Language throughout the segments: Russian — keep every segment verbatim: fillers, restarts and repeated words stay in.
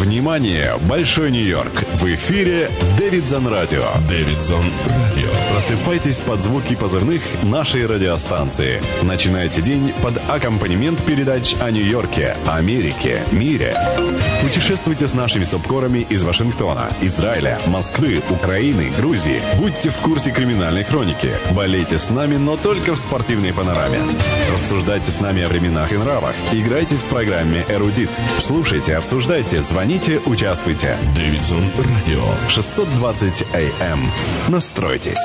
Внимание, Большой Нью-Йорк! В эфире Дэвидсон Радио. Дэвидсон Радио. Просыпайтесь под звуки позывных нашей радиостанции. Начинайте день под аккомпанемент передач о Нью-Йорке, Америке, мире. Путешествуйте с нашими субкорами из Вашингтона, Израиля, Москвы, Украины, Грузии. Будьте в курсе криминальной хроники. Болейте с нами, но только в спортивной панораме. Рассуждайте с нами о временах и нравах. Играйте в программе «Эрудит». Слушайте, обсуждайте, звоните, участвуйте. Дэвидсон Радио. шестьсот двадцать эй эм. Настройтесь.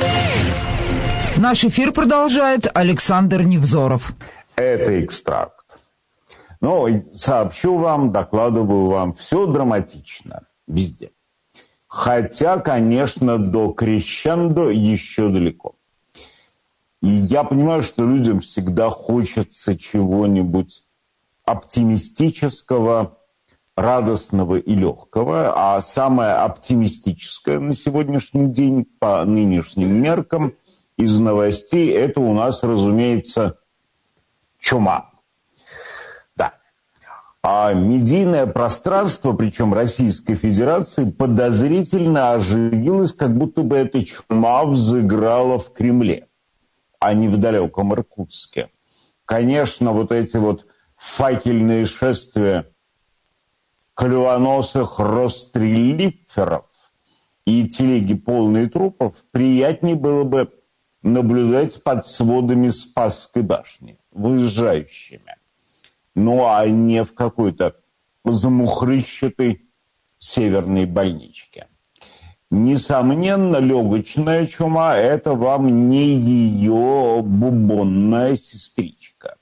Наш эфир продолжает Александр Невзоров. Это экстракт. Но сообщу вам, докладываю вам, все драматично. Везде. Хотя, конечно, до крещендо еще далеко. И я понимаю, что людям всегда хочется чего-нибудь оптимистического, радостного и легкого. А самое оптимистическое на сегодняшний день, по нынешним меркам, из новостей, это у нас, разумеется, чума. Да. А медийное пространство, причем Российской Федерации, подозрительно оживилось, как будто бы эта чума взыграла в Кремле, а не в далеком Иркутске. Конечно, вот эти вот факельные шествия клювоносых ростреллиферов и телеги, полные трупов, приятнее было бы наблюдать под сводами Спасской башни, выезжающими. Ну, а не в какой-то замухрыщатой северной больничке. Несомненно, легочная чума – это вам не ее бубонная сестричка.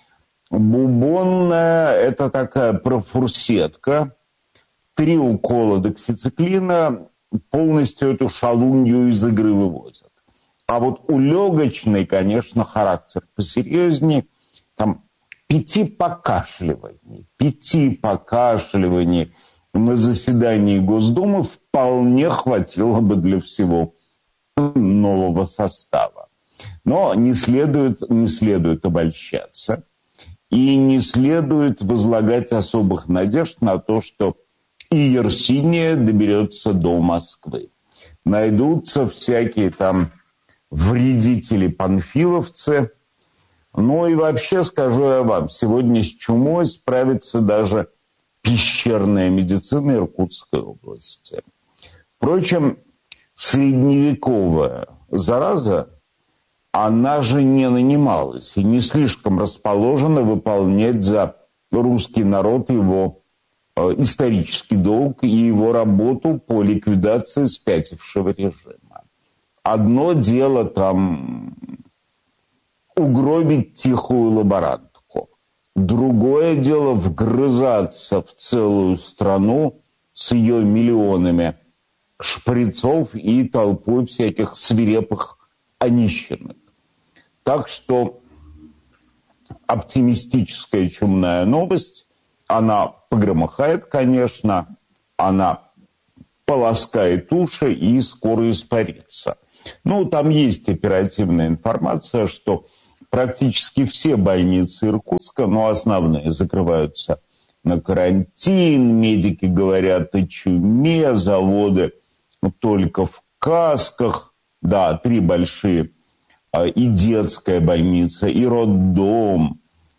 Бубонная – это такая профурсетка. Три укола доксициклина полностью эту шалунью из игры выводят. А вот у легочной, конечно, характер посерьезнее. Там пяти покашливаний, пяти покашливаний на заседании Госдумы вполне хватило бы для всего нового состава. Но не следует, не следует обольщаться. И не следует возлагать особых надежд на то, что и Ерсиния доберется до Москвы. Найдутся всякие там вредители-панфиловцы. Ну и вообще, скажу я вам, сегодня с чумой справится даже пещерная медицина Иркутской области. Впрочем, средневековая зараза, она же не нанималась и не слишком расположена выполнять за русский народ его э, исторический долг и его работу по ликвидации спятившего режима. Одно дело там угробить тихую лаборантку, другое дело вгрызаться в целую страну с ее миллионами шприцов и толпой всяких свирепых онищенок. Так что оптимистическая чумная новость, она погромыхает, конечно, она полоскает уши и скоро испарится. Ну, там есть оперативная информация, что практически все больницы Иркутска, но основные, закрываются на карантин, медики говорят о чуме, заводы только в касках, да, три большие, и детская больница, и роддом,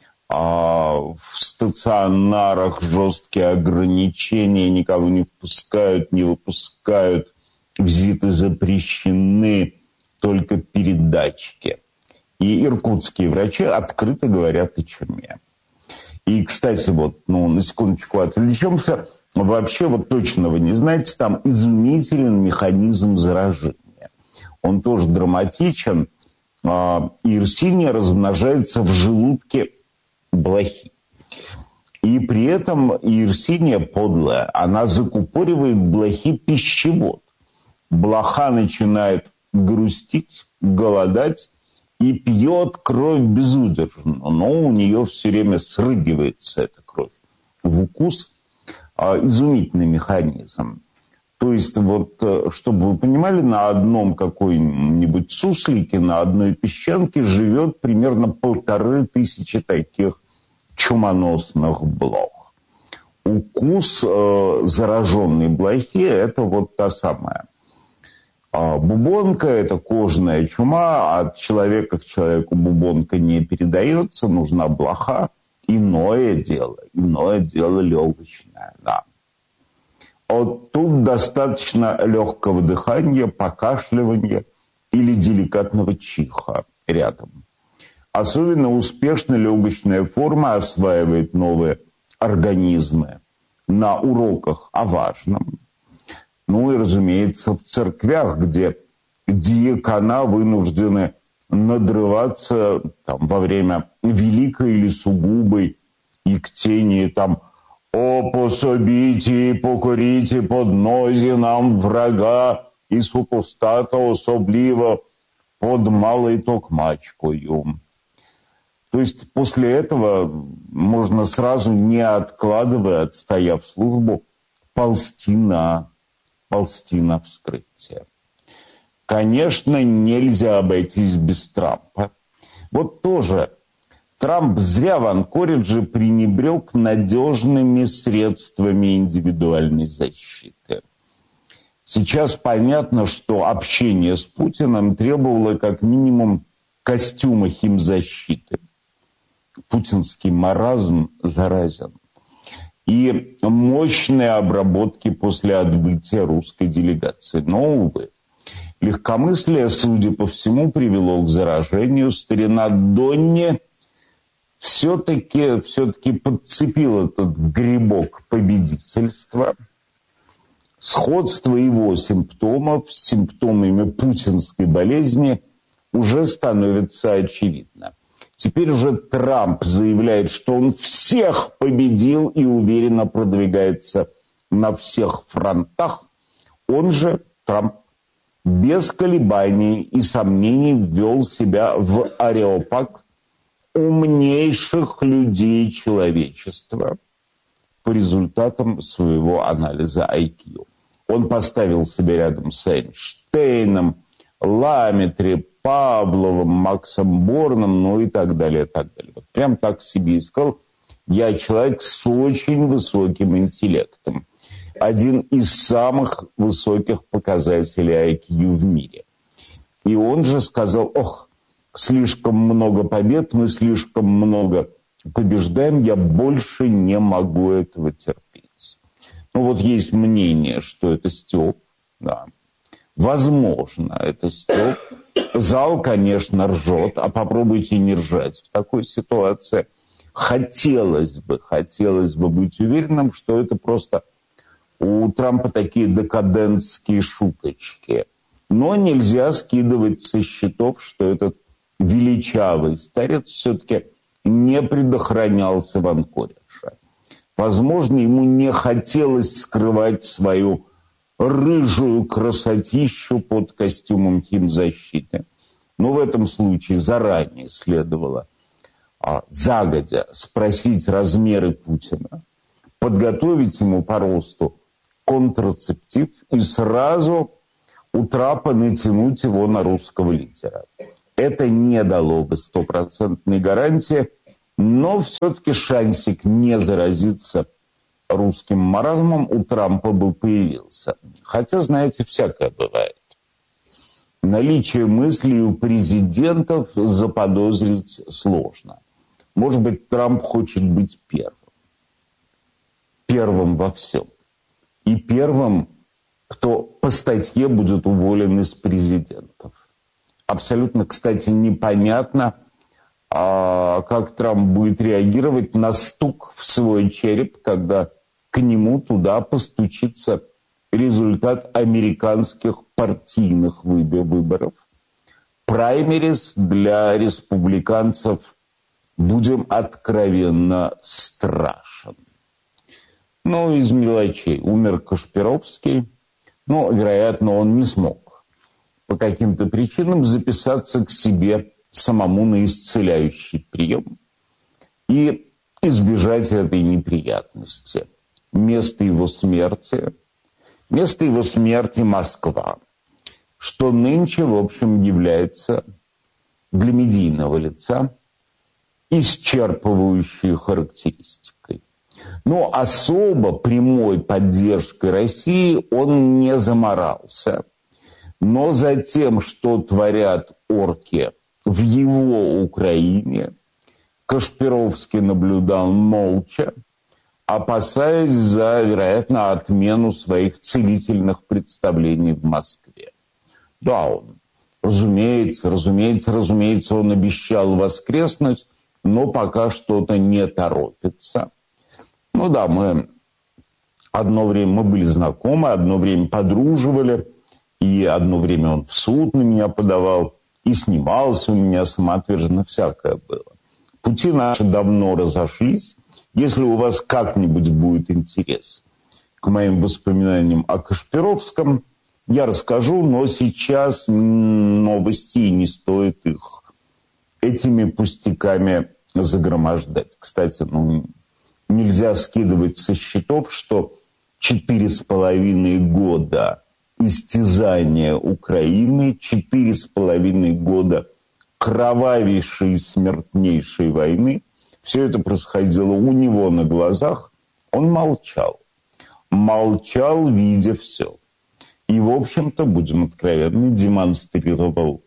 а в стационарах жесткие ограничения, никого не впускают, не выпускают, визиты запрещены, только передатчики. И иркутские врачи открыто говорят о чуме. И, кстати, вот, ну, на секундочку отвлечемся. Вообще, вот точно вы не знаете, там изумителен механизм заражения. Он тоже драматичен. Yersinia размножается в желудке блохи. И при этом Yersinia подлая, она закупоривает блохи пищевод. Блоха начинает грустить, голодать и пьет кровь безудержно. Но у нее все время срыгивается эта кровь в укус. Изумительный механизм. То есть, вот, чтобы вы понимали, на одном какой-нибудь суслике, на одной песчанке живет примерно полторы тысячи таких чумоносных блох. Укус вкус э, зараженной блохи – это вот та самая. А бубонка – это кожная чума, от человека к человеку бубонка не передается, нужна блоха. Иное дело, иное дело легочное, да. Вот тут достаточно легкого дыхания, покашливания или деликатного чиха рядом. Особенно успешно легочная форма осваивает новые организмы на уроках о важном. Ну и, разумеется, в церквях, где диакона вынуждены надрываться там, во время великой или сугубой іктении, там «О, пособите и покорите под нози нам врага и супостата особливо под малой токмачкою». То есть после этого можно сразу, не откладывая, отстояв службу, ползти на, ползти на вскрытие. Конечно, нельзя обойтись без Трампа. Вот тоже Трамп зря в Анкоридже пренебрег надежными средствами индивидуальной защиты. Сейчас понятно, что общение с Путиным требовало как минимум костюма химзащиты. Путинский маразм заразен. И мощные обработки после отбытия русской делегации. Но, увы, легкомыслие, судя по всему, привело к заражению. Старина Донни все-таки, все-таки подцепил этот грибок победительства. Сходство его симптомов с симптомами путинской болезни уже становится очевидно. Теперь уже Трамп заявляет, что он всех победил и уверенно продвигается на всех фронтах. Он же, Трамп, без колебаний и сомнений ввел себя в ареопаг умнейших людей человечества по результатам своего анализа ай кью. Он поставил себя рядом с Эйнштейном, Ламетри, Павловым, Максом Борном, ну и так далее, так далее. Вот прям так себе и сказал: я человек с очень высоким интеллектом. Один из самых высоких показателей ай кью в мире. И он же сказал: ох, слишком много побед, мы слишком много побеждаем, я больше не могу этого терпеть. Ну вот есть мнение, что это стёб, да. Возможно, это стёб. Зал, конечно, ржет, а попробуйте не ржать в такой ситуации. Хотелось бы, хотелось бы быть уверенным, что это просто у Трампа такие декадентские шуточки. Но нельзя скидывать со счетов, что этот величавый старец все-таки не предохранялся в Анкоридже. Возможно, ему не хотелось скрывать свою рыжую красотищу под костюмом химзащиты. Но в этом случае заранее следовало а, загодя спросить размеры Путина, подготовить ему по росту контрацептив и сразу у Трампа натянуть его на русского лидера. Это не дало бы стопроцентной гарантии, но все-таки шансик не заразиться русским маразмом у Трампа бы появился. Хотя, знаете, всякое бывает. Наличие мыслей у президентов заподозрить сложно. Может быть, Трамп хочет быть первым. Первым во всем. И первым, кто по статье будет уволен из президентов. Абсолютно, кстати, непонятно, как Трамп будет реагировать на стук в свой череп, когда к нему туда постучится результат американских партийных выборов. Праймерис для республиканцев, будем откровенно, страшен. Ну, из мелочей. Умер Кашпировский, но, вероятно, он не смог по каким-то причинам записаться к себе самому на исцеляющий прием и избежать этой неприятности. Место его смерти, место его смерти Москва, что нынче, в общем, является для медийного лица исчерпывающей характеристикой. Но особо прямой поддержкой России он не заморался. Но за тем, что творят орки в его Украине, Кашпировский наблюдал молча, опасаясь за, вероятно, отмену своих целительных представлений в Москве. Да, он, разумеется, разумеется, разумеется, он обещал воскреснуть, но пока что-то не торопится. Ну да, мы одно время мы были знакомы, одно время подруживали, и одно время он в суд на меня подавал, и снимался у меня самоотверженно, всякое было. Пути наши давно разошлись. Если у вас как-нибудь будет интерес к моим воспоминаниям о Кашпировском, я расскажу, но сейчас новости, и не стоит их этими пустяками загромождать. Кстати, ну, нельзя скидывать со счетов, что четыре с половиной года истязания Украины, четыре с половиной года кровавейшей и смертнейшей войны, все это происходило у него на глазах. Он молчал. Молчал, видя все. И, в общем-то, будем откровенны, демонстрировал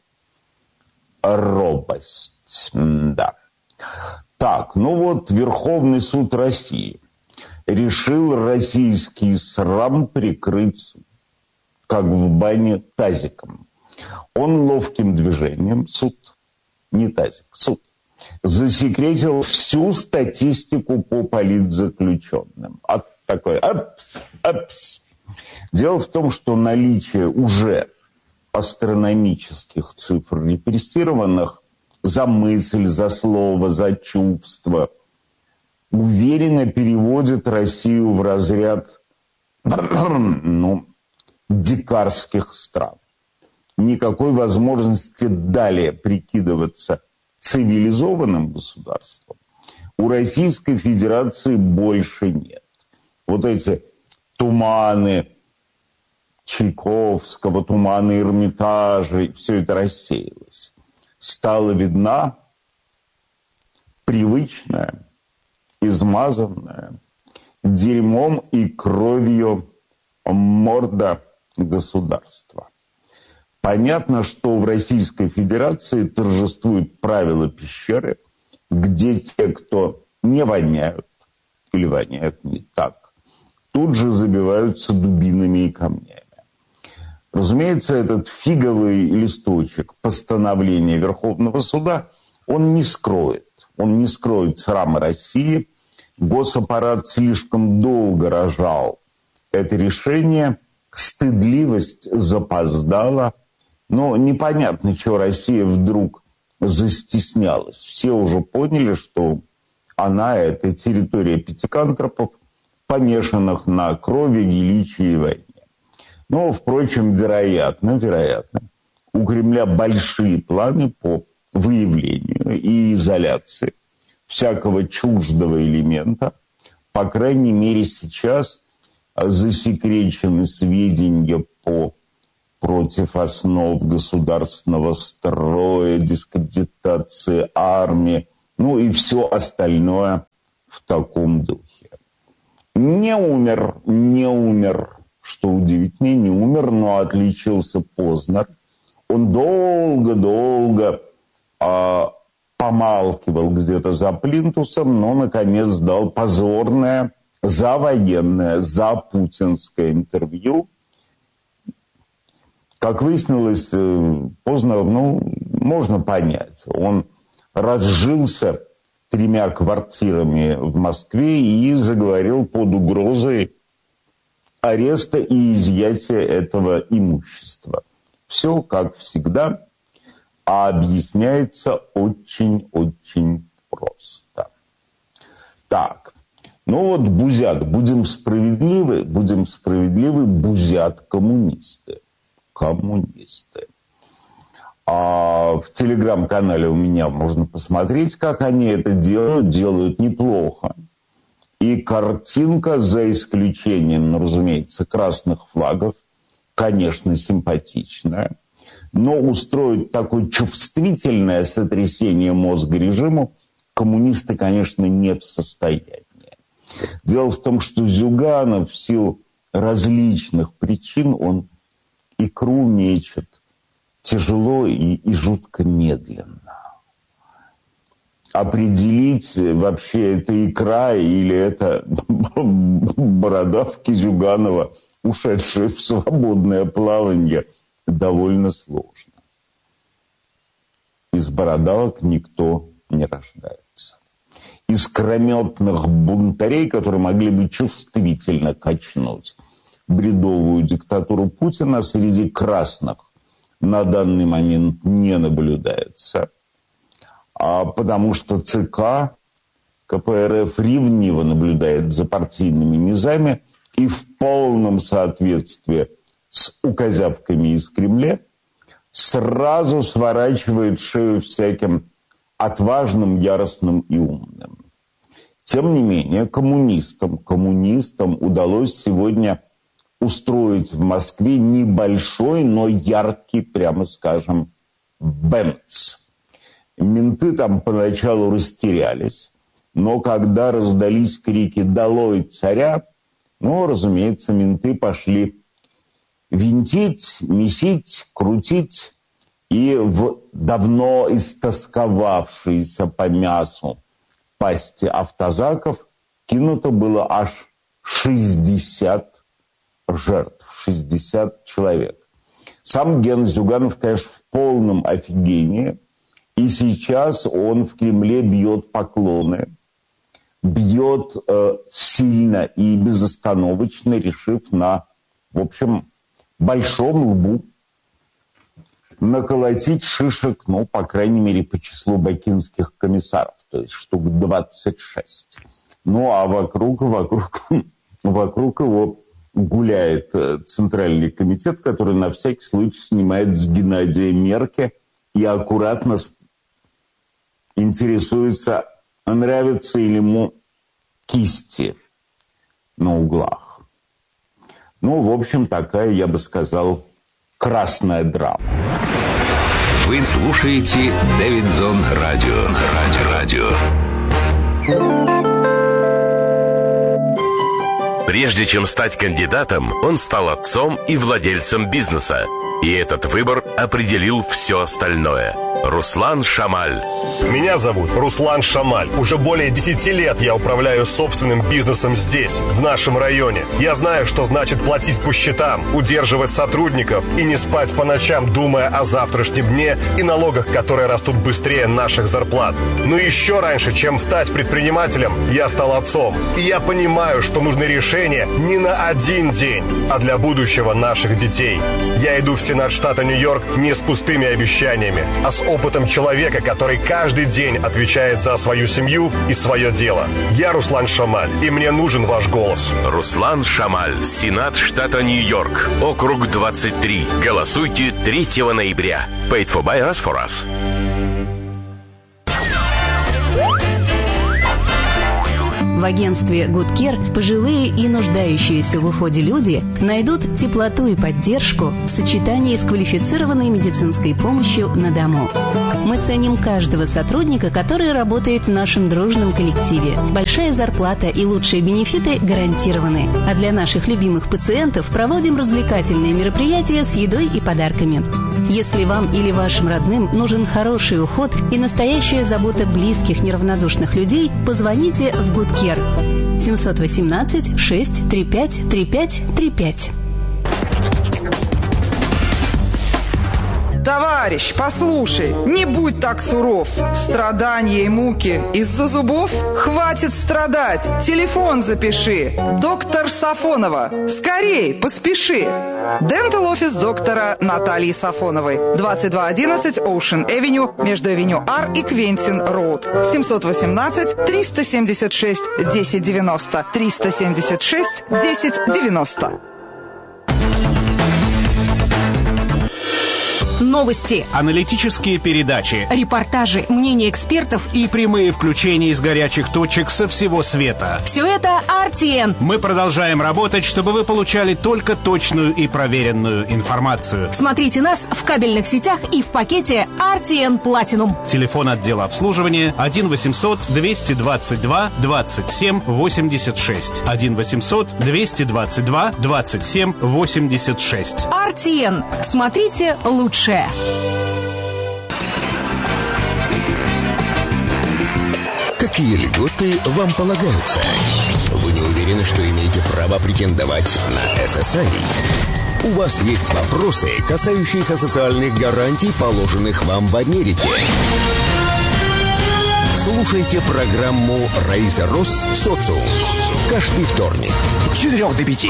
робость. Да. Так, ну вот Верховный суд России решил российский срам прикрыть, как в бане, тазиком. Он ловким движением, суд, не тазик, суд, засекретил всю статистику по политзаключенным. А такой апс, апс. Дело в том, что наличие уже астрономических цифр репрессированных за мысль, за слово, за чувство уверенно переводит Россию в разряд ну, дикарских стран. Никакой возможности далее прикидываться цивилизованным государством у Российской Федерации больше нет. Вот эти туманы Чайковского, туманы Эрмитажа, все это рассеялось. Стала видна привычная, измазанная дерьмом и кровью морда государства. Понятно, что в Российской Федерации торжествуют правила пещеры, где те, кто не воняют или воняют не так, тут же забиваются дубинами и камнями. Разумеется, этот фиговый листочек постановления Верховного суда, он не скроет. Он не скроет срама России. Госаппарат слишком долго рожал это решение. Стыдливость запоздала. Но непонятно, чего Россия вдруг застеснялась. Все уже поняли, что она – это территория пятикантропов, помешанных на крови, величии и войне. Но, впрочем, вероятно, вероятно, у Кремля большие планы по выявлению и изоляции всякого чуждого элемента. По крайней мере, сейчас засекречены сведения по против основ государственного строя, дискредитации армии, ну и все остальное в таком духе. Не умер, не умер, что удивительнее, не умер, но отличился Познер. Он долго-долго а, помалкивал где-то за плинтусом, но, наконец, дал позорное, завоенное, запутинское интервью. Как выяснилось, Познер, ну, можно понять. Он разжился тремя квартирами в Москве и заговорил под угрозой ареста и изъятия этого имущества. Все, как всегда, а объясняется очень-очень просто. Так, ну вот бузят, будем справедливы, будем справедливы, бузят коммунисты. Коммунисты. А в телеграм-канале у меня можно посмотреть, как они это делают. Делают неплохо. И картинка, за исключением, ну, разумеется, красных флагов, конечно, симпатичная. Но устроить такое чувствительное сотрясение мозга режиму коммунисты, конечно, не в состоянии. Дело в том, что Зюганов в силу различных причин, он икру мечет тяжело и, и жутко медленно. Определить, вообще это икра или это бородавки Зюганова, ушедшие в свободное плавание, довольно сложно. Из бородавок никто не рождается. Искрометных бунтарей, которые могли бы чувствительно качнуть бредовую диктатуру Путина, среди красных на данный момент не наблюдается. А потому что ЦК КПРФ ревниво наблюдает за партийными низами и в полном соответствии с указявками из Кремля сразу сворачивает шею всяким отважным, яростным и умным. Тем не менее, коммунистам, коммунистам удалось сегодня устроить в Москве небольшой, но яркий, прямо скажем, бэмц. Менты там поначалу растерялись, но когда раздались крики «Долой царя!», ну, разумеется, менты пошли винтить, месить, крутить, и в давно истосковавшиеся по мясу пасти автозаков кинуто было аж шестьдесят жертв, шестьдесят человек. Сам Ген Зюганов, конечно, в полном офигении, и сейчас он в Кремле бьет поклоны, бьет э, сильно и безостановочно, решив на, в общем, большом лбу наколотить шишек, ну, по крайней мере, по числу бакинских комиссаров, то есть штук двадцать шесть. Ну, а вокруг, вокруг, вокруг его гуляет Центральный комитет, который на всякий случай снимает с Геннадия мерки и аккуратно интересуется, нравятся ли ему кисти на углах. Ну, в общем, такая, я бы сказал, красная драма. Вы слушаете Дэвидсон Радио. Радио. Радио. Прежде чем стать кандидатом, он стал отцом и владельцем бизнеса. И этот выбор определил все остальное. Руслан Шамаль. Меня зовут Руслан Шамаль. Уже более десяти лет я управляю собственным бизнесом здесь, в нашем районе. Я знаю, что значит платить по счетам, удерживать сотрудников и не спать по ночам, думая о завтрашнем дне и налогах, которые растут быстрее наших зарплат. Но еще раньше, чем стать предпринимателем, я стал отцом. И я понимаю, что нужны решения не на один день, а для будущего наших детей. Я иду в Сенат штата Нью-Йорк не с пустыми обещаниями, а с опытом человека, который каждый день отвечает за свою семью и свое дело. Я Руслан Шамаль, и мне нужен ваш голос. Руслан Шамаль, Сенат штата Нью-Йорк, округ двадцать три. Голосуйте третьего ноября. Paid for by us for us. В агентстве Good Care пожилые и нуждающиеся в уходе люди найдут теплоту и поддержку в сочетании с квалифицированной медицинской помощью на дому. Мы ценим каждого сотрудника, который работает в нашем дружном коллективе. Большая зарплата и лучшие бенефиты гарантированы. А для наших любимых пациентов проводим развлекательные мероприятия с едой и подарками. Если вам или вашим родным нужен хороший уход и настоящая забота близких неравнодушных людей, позвоните в Good Care. семьсот восемнадцать шесть тридцать пять тридцать пять тридцать пять. Товарищ, послушай, не будь так суров. Страдания и муки из-за зубов? Хватит страдать. Телефон запиши. Доктор Сафонова. Скорей, поспеши. Дентал офис доктора Натальи Сафоновой. двадцать два одиннадцать Ocean Avenue между Авеню Ар и Квентин Роуд. семьсот восемнадцать триста семьдесят шесть десять девяносто. триста семьдесят шесть десять девяносто. Новости, аналитические передачи, репортажи, мнения экспертов и прямые включения из горячих точек со всего света. Все это ар ти эн. Мы продолжаем работать, чтобы вы получали только точную и проверенную информацию. Смотрите нас в кабельных сетях и в пакете ар ти эн Platinum. Телефон отдела обслуживания один восемьсот двести двадцать два двадцать семь восемьдесят шесть. один восемьсот двести двадцать два двадцать семь восемьдесят шесть. ар ти эн. Смотрите лучшее. Какие льготы вам полагаются? Вы не уверены, что имеете право претендовать на эс эс ай? У вас есть вопросы, касающиеся социальных гарантий, положенных вам в Америке. Слушайте программу «Раиса Росс. Социум». Каждый вторник. С четырех до пяти.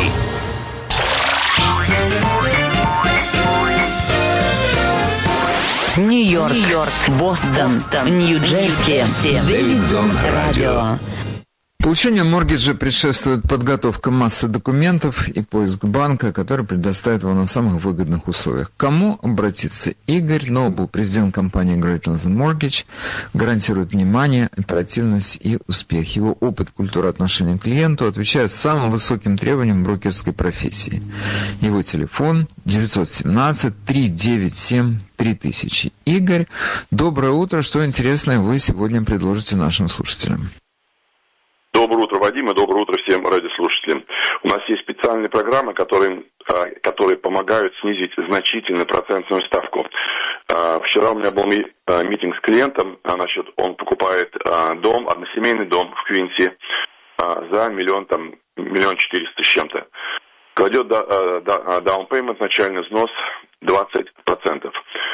Нью-Йорк, Нью-Йорк, Бостон, Бостон, Нью-Джерси, Дэвидсон Радио. Получению моргиджа предшествует подготовка массы документов и поиск банка, который предоставит его на самых выгодных условиях. К кому обратиться? Игорь Нобл, президент компании Great Northern Mortgage, гарантирует внимание, оперативность и успех. Его опыт, культура отношения к клиенту отвечает самым высоким требованиям брокерской профессии. Его телефон девять один семь три девять семь три тысячи. Игорь, доброе утро. Что интересное вы сегодня предложите нашим слушателям? Доброе утро, Вадим, и доброе утро всем радиослушателям. У нас есть специальные программы, которые, которые помогают снизить значительно процентную ставку. Вчера у меня был митинг с клиентом, значит, он покупает дом, односемейный дом в Квинси за миллион, там, миллион четыреста с чем-то. Кладет down payment, начальный взнос двадцать процентов.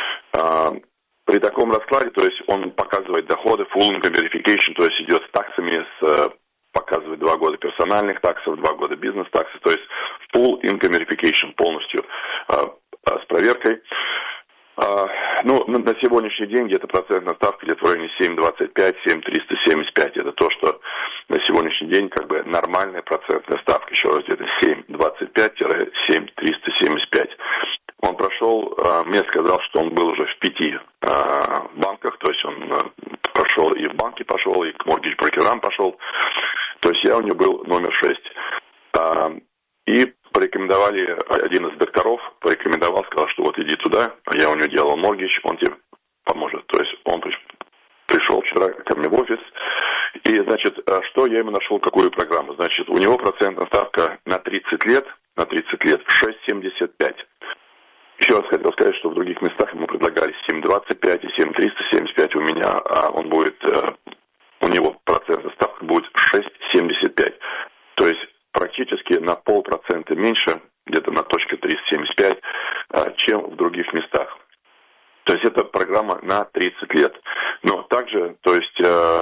При таком раскладе, то есть он показывает доходы, full income verification, то есть идет с таксами, с показывает два года персональных таксов, два года бизнес-таксов, то есть full income verification полностью а, а, с проверкой. А, ну, на, на сегодняшний день где-то процентная ставка где-то в районе семь двадцать пять - семь триста семьдесят пять. Это то, что на сегодняшний день как бы нормальная процентная ставка. Еще раз, где-то семь двадцать пять - семь триста семьдесят пять. Он прошел, а, мне сказал, что он был уже в пяти а, банках, то есть он а, прошел и в банки пошел, и к моргидж-брокерам пошел. То есть я у него был номер шесть. А, и порекомендовали, один из докторов порекомендовал, сказал, что вот иди туда, я у него делал моргидж, он тебе поможет. То есть он пришел вчера ко мне в офис, и, значит, что я ему нашел, какую программу? Значит, у него процентная ставка на тридцать лет, на тридцать лет шесть семьдесят пять. Еще раз хотел сказать, что в других местах ему предлагали семь двадцать пять и семь триста семьдесят пять. У меня а он будет, у него процентная ставка будет шесть семьдесят пять. То есть практически на полпроцента меньше, где-то на точка триста семьдесят пять, чем в других местах. То есть это программа на тридцать лет. Но также, то есть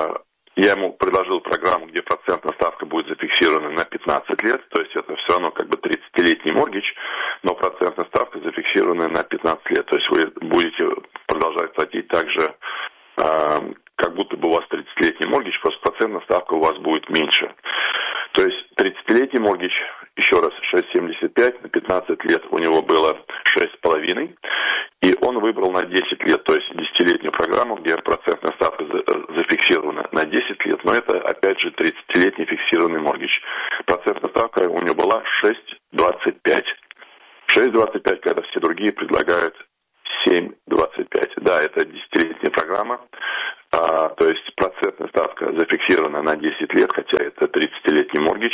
я ему предложил программу, где процентная ставка будет зафиксирована на пятнадцать лет, то есть это все равно как бы тридцатилетний моргидж, но процентная ставка зафиксирована на пятнадцать лет, то есть вы будете продолжать платить также, э, как будто бы у вас тридцатилетний моргидж, просто процентная ставка у вас будет меньше. То есть тридцатилетний моргидж, еще раз, шесть семьдесят пять, на пятнадцать лет у него было шесть с половиной, и он выбрал на десять лет, то есть десятилетнюю программу, где процентная ставка зафиксирована на десять лет, но это, опять же, тридцатилетний фиксированный моргидж. Процентная ставка у него была шесть двадцать пять. шесть двадцать пять, когда все другие предлагают семь двадцать пять. Да, это десятилетняя программа, а, то есть процентная ставка зафиксирована на десять лет, хотя это тридцатилетний моргидж.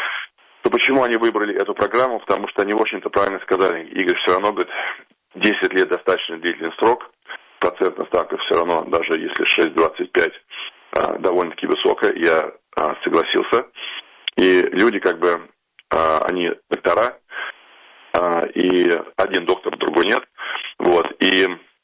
То почему они выбрали эту программу? Потому что они, в общем-то, правильно сказали. Игорь, все равно, говорит, десять лет достаточно длительный срок, процентная ставка все равно, даже если шесть двадцать пять, а, довольно-таки высокая, я а, согласился. И люди, как бы, а, они доктора, а, и один доктор, другой нет. Вот, и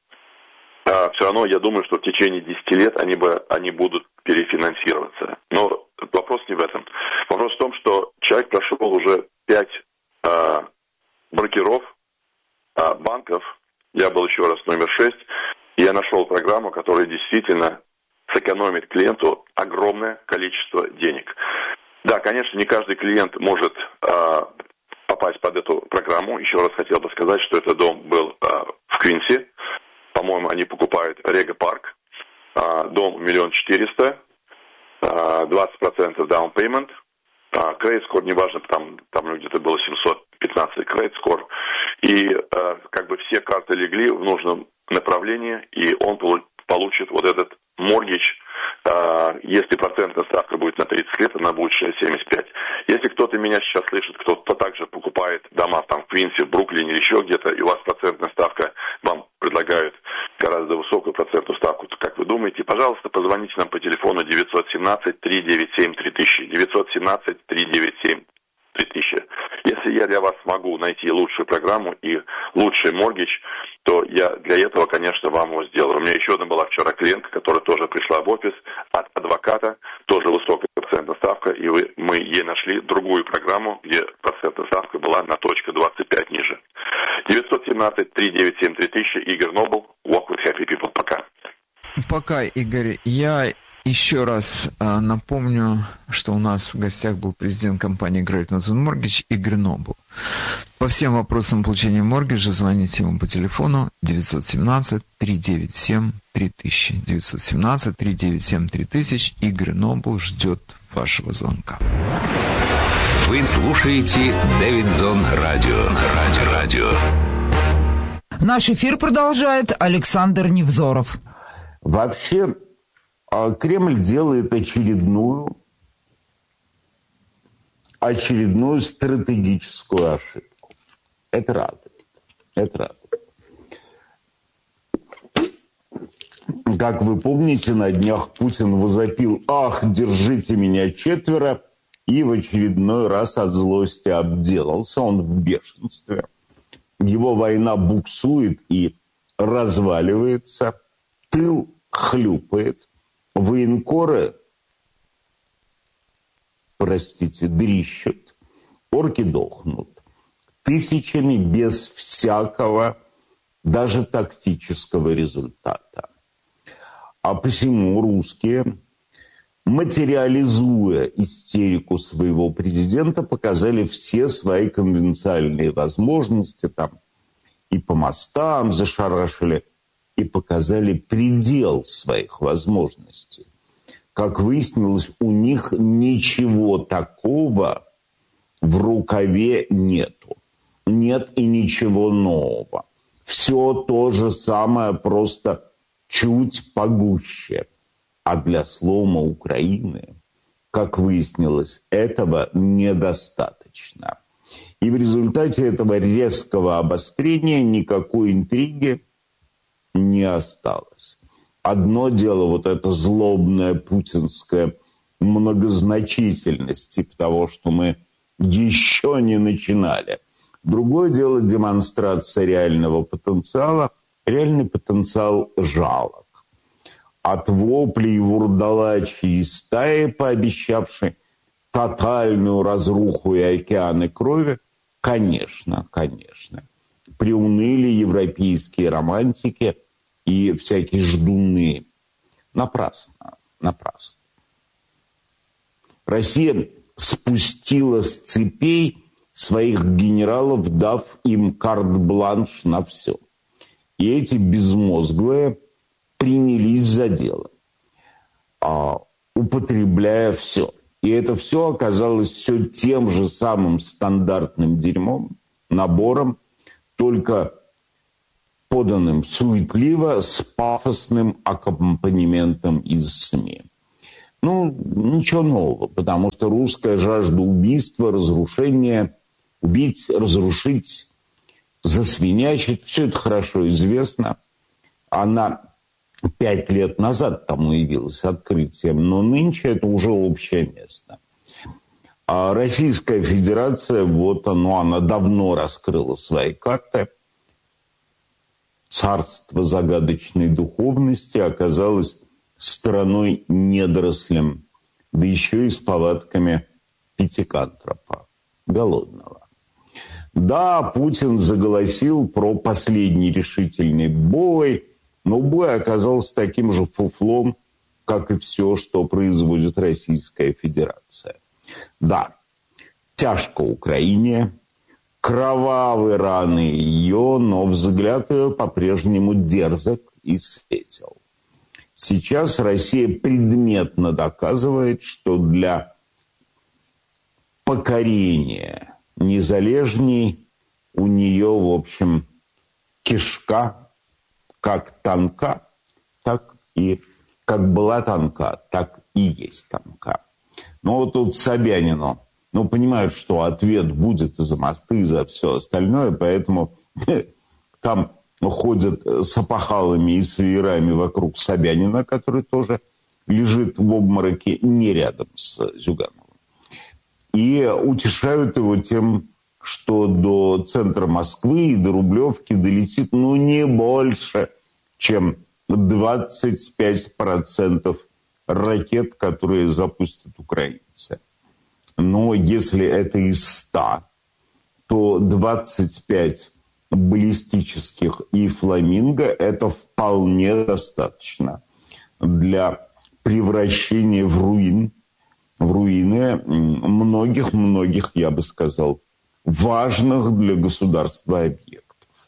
а, все равно я думаю, что в течение десяти лет они, бы, они будут перефинансироваться. Но вопрос не в этом. Вопрос в том, что человек прошел уже пять а, брокеров, а, банков. Я был еще раз номер шесть. И я нашел программу, которая действительно сэкономит клиенту огромное количество денег. Да, конечно, не каждый клиент может попасть под эту программу. Еще раз хотел бы сказать, что этот дом был в Квинси. по-моему, они покупают Рега Парк, дом миллион четыреста, двадцать процентов down payment, credit score, неважно, там, там где-то было семьсот пятнадцать credit score, и как бы все карты легли в нужном направлении, и он получит вот этот mortgage, если процентная ставка будет на тридцать лет, она будет шесть целых семьдесят пять. Если кто-то меня сейчас слышит, кто-то также покупает дома там в Квинсе, в Бруклине или еще где-то, и у вас процентная ставка, вам предлагают гораздо высокую процентную ставку, то как вы думаете, пожалуйста, позвоните нам по телефону девятьсот семнадцать три девять семь три тысячи, девятьсот семнадцать три девять семь три тысячи. Если я для вас смогу найти лучшую программу и лучший моргидж, то я для этого, конечно, вам его сделаю. У меня еще одна была вчера клиентка, которая тоже пришла в офис от адвоката, тоже высокая процентная ставка, и вы, мы ей нашли другую программу, где процентная ставка была на точку двадцать пять ниже. девятьсот семнадцать три девять семь три тысячи, Игорь Нобл, Walk with Happy People. Пока. Пока, Игорь. Я еще раз а, напомню, что у нас в гостях был президент компании Great Northern Mortgage Игорь Нобл. По всем вопросам получения моргиджа звоните ему по телефону девятьсот семнадцать три девять семь три тысячи. девятьсот семнадцать три девять семь три тысячи. Игорь Нобл ждет вашего звонка. Вы слушаете Дэвидсон Радио. Радио. Радио. Наш эфир продолжает Александр Невзоров. Вообще, Кремль делает очередную, очередную стратегическую ошибку. Это радует. Это радует. Как вы помните, на днях Путин возопил: «Ах, держите меня четверо!» и в очередной раз от злости обделался. Он в бешенстве. Его война буксует и разваливается. Тыл хлюпает. Военкоры, простите, дрищут. Орки дохнут. Тысячами без всякого, даже тактического результата. А посему русские, материализуя истерику своего президента, показали все свои конвенциальные возможности, там и по мостам зашарашили, и показали предел своих возможностей. Как выяснилось, у них ничего такого в рукаве нету. Нет и ничего нового. Все то же самое, просто чуть погуще. А для слома Украины, как выяснилось, этого недостаточно. И в результате этого резкого обострения никакой интриги не осталось. Одно дело вот эта злобная путинская многозначительность, типа того, что мы еще не начинали. Другое дело демонстрация реального потенциала, реальный потенциал жалок. От воплей вурдалачьей стаи, пообещавшей тотальную разруху и океаны крови, конечно, конечно, приуныли европейские романтики и всякие ждуны. Напрасно, напрасно. Россия спустила с цепей своих генералов, дав им карт-бланш на все. И эти безмозглые принялись за дело, а, употребляя все. И это все оказалось все тем же самым стандартным дерьмом, набором, только поданным суетливо с пафосным аккомпанементом из СМИ. Ну, ничего нового, потому что русская жажда убийства, разрушения, убить, разрушить, засвинячить, все это хорошо известно. Она пять лет назад тому явилась открытием, но нынче это уже общее место. А Российская Федерация, вот оно, она давно раскрыла свои карты. Царство загадочной духовности оказалось страной-недорослем, да еще и с повадками пятикантропа, голодного. Да, Путин заголосил про последний решительный бой, но бой оказался таким же фуфлом, как и все, что производит Российская Федерация. Да, тяжко Украине, кровавы раны ее, но взгляд ее по-прежнему дерзок и светил. Сейчас Россия предметно доказывает, что для покорения незалежней у нее, в общем, кишка как тонка, так и как была тонка, так и есть тонка. Но вот тут Собянину, ну, понимают, что ответ будет и за мосты, и за все остальное, поэтому там ходят с опахалами и с веерами вокруг Собянина, который тоже лежит в обмороке не рядом с Зюгановым. И утешают его тем, что до центра Москвы и до Рублевки долетит, ну, не больше, чем двадцать пять процентов ракет, которые запустят украинцы. Но если это из ста, то двадцать пять баллистических и «Фламинго» это вполне достаточно для превращения в руин, в руины многих-многих, я бы сказал, важных для государства объектов.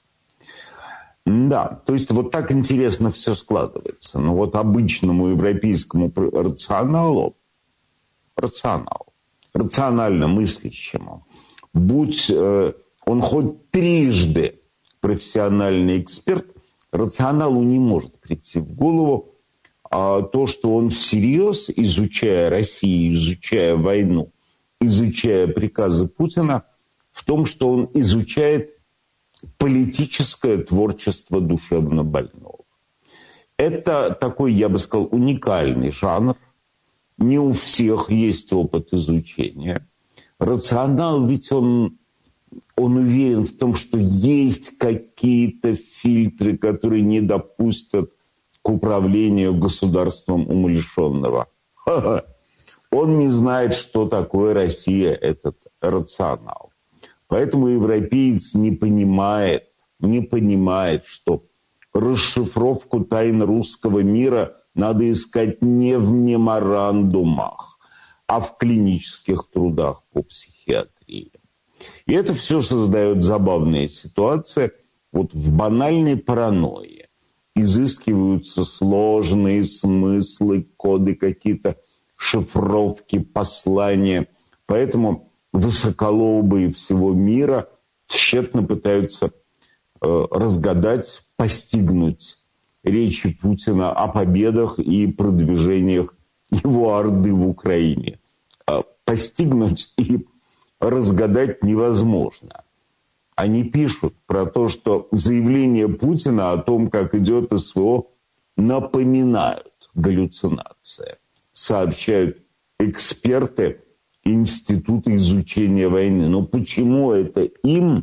Да, то есть вот так интересно все складывается. Но вот обычному европейскому рационалу, рационалу, рационально мыслящему, будь э, он хоть трижды профессиональный эксперт, рационалу не может прийти в голову а то, что он всерьез, изучая Россию, изучая войну, изучая приказы Путина, в том, что он изучает политическое творчество душевно больного. Это такой, я бы сказал, уникальный жанр. Не у всех есть опыт изучения. Рационал, ведь он, он уверен в том, что есть какие-то фильтры, которые не допустят к управлению государством умалишенного. Ха-ха. Он не знает, что такое Россия, этот рационал. Поэтому европеец не понимает, не понимает, что расшифровку тайн русского мира надо искать не в меморандумах, а в клинических трудах по психиатрии. И это все создает забавные ситуации. Вот в банальной паранойи изыскиваются сложные смыслы, коды, какие-то шифровки, послания. Поэтому высоколобые всего мира тщетно пытаются э, разгадать, постигнуть речи Путина о победах и продвижениях его орды в Украине. А постигнуть и разгадать невозможно. Они пишут про то, что заявления Путина о том, как идет СВО, напоминают галлюцинации. Сообщают эксперты Института изучения войны. Но почему это им,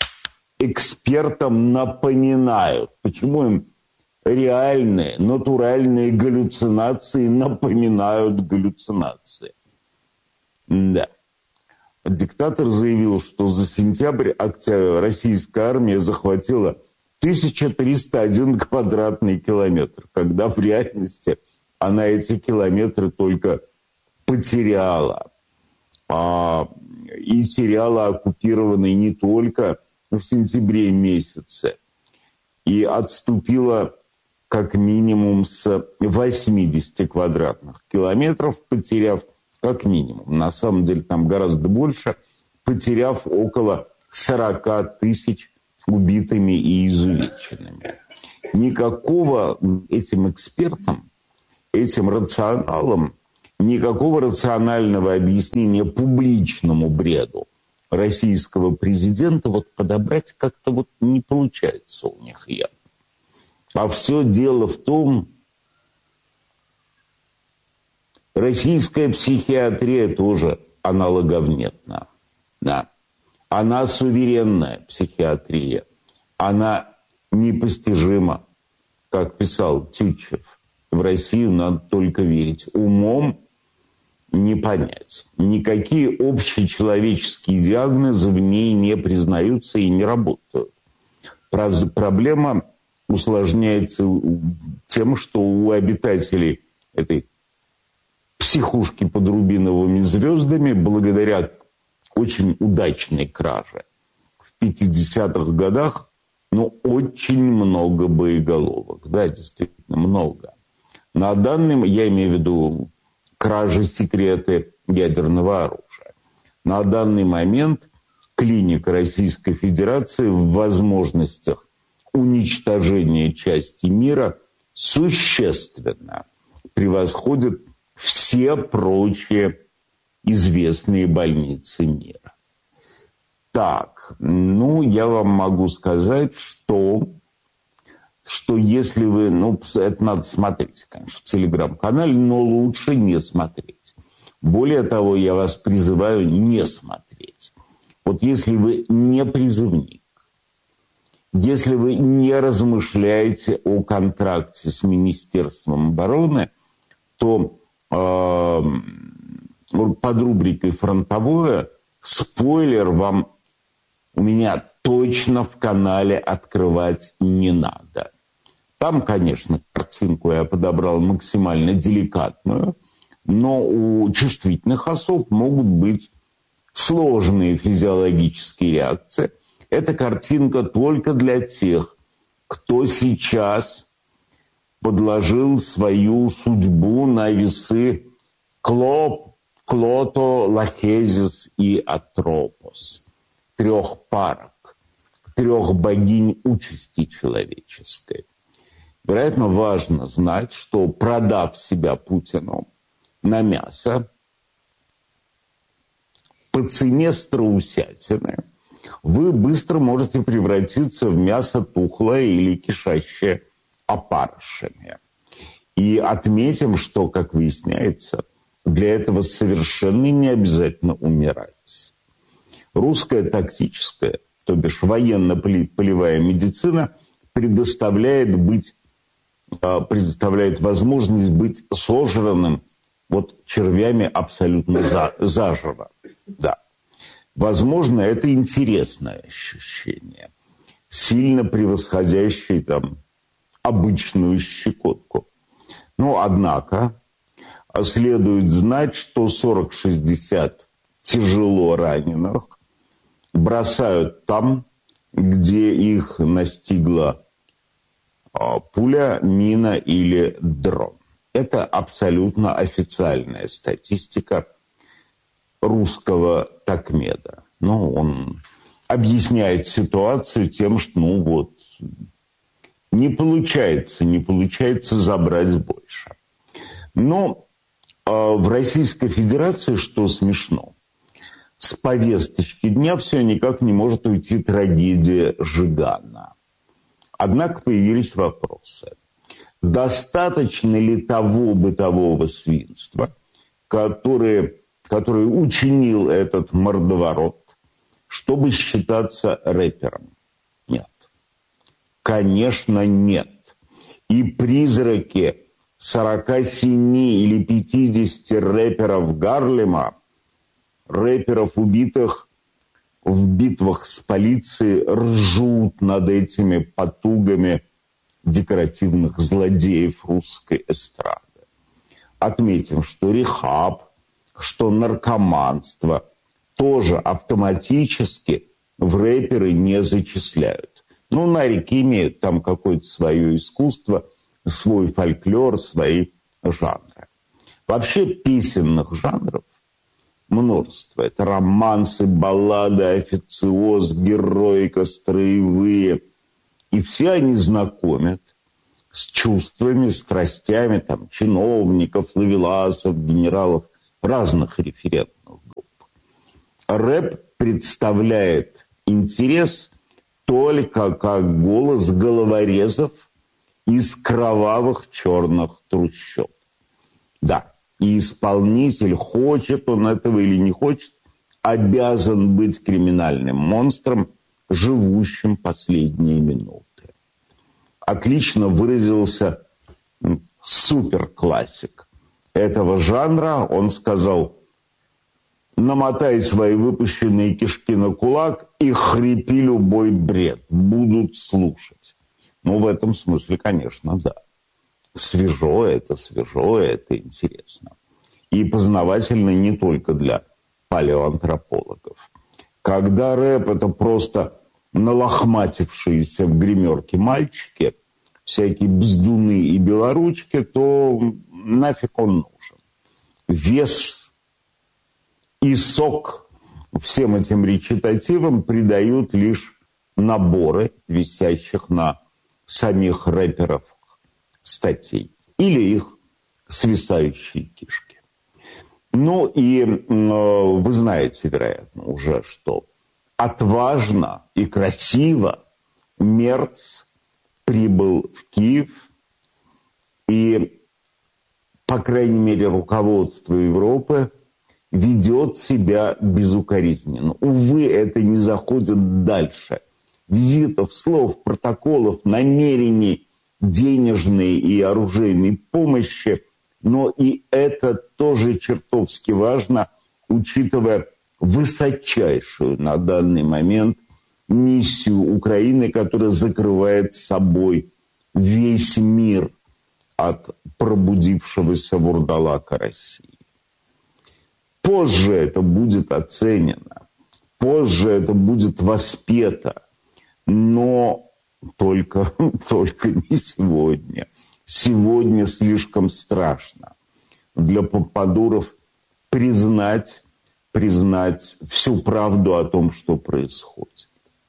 экспертам, напоминают? Почему им реальные, натуральные галлюцинации напоминают галлюцинации? Да. Диктатор заявил, что за сентябрь-октябрь российская армия захватила тысяча триста один квадратный километр, когда в реальности она эти километры только потеряла. А, и теряла оккупированные не только в сентябре месяце, и отступила как минимум с восьмидесяти квадратных километров, потеряв как минимум, на самом деле там гораздо больше, потеряв около сорока тысяч убитыми и изувеченными. Никакого этим экспертам, этим рационалам, никакого рационального объяснения публичному бреду российского президента вот подобрать как-то вот не получается у них явно. А все дело в том, российская психиатрия тоже аналоговнетна. Да. Она суверенная психиатрия. Она непостижима, как писал Тютчев. В Россию надо только верить. Умом не понять. Никакие общечеловеческие диагнозы в ней не признаются и не работают. Правда, проблема усложняется тем, что у обитателей этой психушки под рубиновыми звездами, благодаря очень удачной краже в пятидесятых годах ну, очень много боеголовок. Да, действительно, много. На данный, я имею в виду кражи, секреты ядерного оружия. На данный момент клиника Российской Федерации в возможностях уничтожения части мира существенно превосходит все прочие известные больницы мира. Так, ну, я вам могу сказать, что, что если вы, ну, это надо смотреть, конечно, в телеграм-канале, но лучше не смотреть. Более того, я вас призываю не смотреть. Вот если вы не призывник, если вы не размышляете о контракте с Министерством обороны, то э, под рубрикой «Фронтовое» спойлер вам у меня точно в канале открывать не надо. Там, конечно, картинку я подобрал максимально деликатную, но у чувствительных особ могут быть сложные физиологические реакции. Эта картинка только для тех, кто сейчас подложил свою судьбу на весы Клоп, Клото, Лахезис и Атропос. Трех парок, трех богинь участи человеческой. Вероятно, важно знать, что, продав себя Путину на мясо по цене страусятины, вы быстро можете превратиться в мясо тухлое или кишащее опарышами. И отметим, что, как выясняется, для этого совершенно не обязательно умирать. Русская тактическая, то бишь военно-полевая медицина предоставляет, быть, предоставляет возможность быть сожранным вот червями абсолютно за, заживо. Да. Возможно, это интересное ощущение, сильно превосходящее там обычную щекотку. Но, однако, следует знать, что сорок-шестьдесят тяжело раненых бросают там, где их настигла пуля, мина или дрон. Это абсолютно официальная статистика русского такмеда. Ну, он объясняет ситуацию тем, что, ну вот, не получается, не получается забрать больше. Но э, в Российской Федерации, что смешно, с повесточки дня все никак не может уйти трагедия Жигана. Однако появились вопросы. Достаточно ли того бытового свинства, которое, которое учинил этот мордоворот, чтобы считаться рэпером? Нет. Конечно, нет. И призраки сорока семи или пятидесяти рэперов Гарлема, рэперов, убитых в битвах с полицией, ржут над этими потугами декоративных злодеев русской эстрады. Отметим, что рехаб, что наркоманство тоже автоматически в рэперы не зачисляют. Ну, нарики имеют там какое-то свое искусство, свой фольклор, свои жанры. Вообще песенных жанров множество. Это романсы, баллады, официоз, героика, строевые. И все они знакомят с чувствами, страстями там, чиновников, ловеласов, генералов, разных референтных групп. Рэп представляет интерес только как голос головорезов из кровавых черных трущоб. Да, и исполнитель, хочет он этого или не хочет, обязан быть криминальным монстром, живущим последние минуты. Отлично выразился суперклассик этого жанра. Он сказал: намотай свои выпущенные кишки на кулак и хрипи любой бред. Будут слушать. Ну, в этом смысле, конечно, да. Свежо это, свежо это, интересно. И познавательно не только для палеоантропологов. Когда рэп — это просто налохматившиеся в гримерке мальчики, всякие бздуны и белоручки, то нафиг он нужен. Вес и сок всем этим речитативам придают лишь наборы, висящих на самих рэперов статей, или их свисающие кишки. Ну и э, вы знаете, вероятно, уже, что отважно и красиво Мерц прибыл в Киев, и, по крайней мере, руководство Европы ведет себя безукоризненно. Увы, это не заходит дальше. Визитов, слов, протоколов, намерений, денежной и оружейной помощи, но и это тоже чертовски важно, учитывая высочайшую на данный момент миссию Украины, которая закрывает собой весь мир от пробудившегося вурдалака России. Позже это будет оценено, позже это будет воспето, но только, только не сегодня. Сегодня слишком страшно для помпадуров признать, признать всю правду о том, что происходит.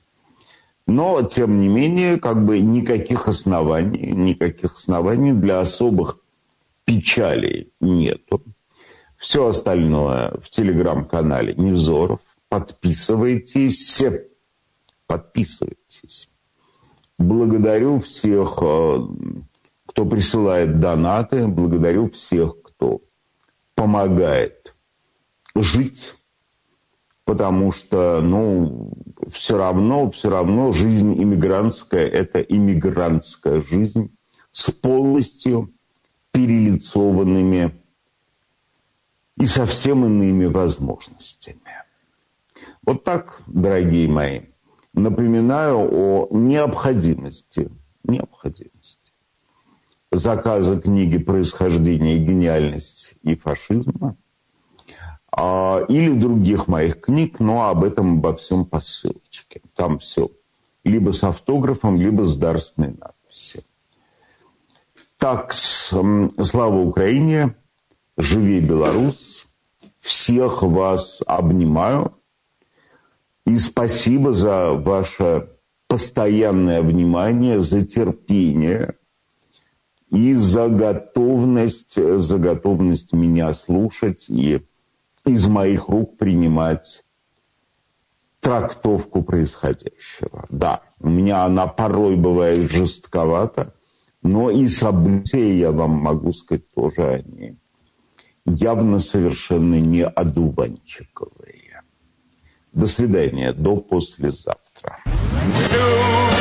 Но, тем не менее, как бы никаких оснований, никаких оснований для особых печалей нету. Все остальное в телеграм-канале Невзоров. Подписывайтесь, подписывайтесь. Благодарю всех, кто присылает донаты, благодарю всех, кто помогает жить, потому что, ну, все равно, все равно жизнь иммигрантская – это иммигрантская жизнь с полностью перелицованными и совсем иными возможностями. Вот так, дорогие мои, напоминаю о необходимости, необходимости заказа книги «Происхождение, гениальность и фашизма» а, или других моих книг, но об этом обо всем по ссылочке. Там все либо с автографом, либо с дарственной надписью. Так, слава Украине, живи Беларусь, всех вас обнимаю. И спасибо за ваше постоянное внимание, за терпение и за готовность, за готовность меня слушать и из моих рук принимать трактовку происходящего. Да, у меня она порой бывает жестковата, но и события, я вам могу сказать, тоже они явно совершенно не одуванчиковые. До свидания, до послезавтра.